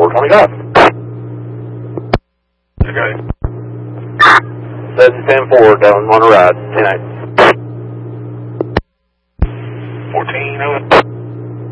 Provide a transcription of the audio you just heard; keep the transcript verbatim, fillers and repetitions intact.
four coming up. Okay. seven ten four down on a ride. ten eight. fourteen, over.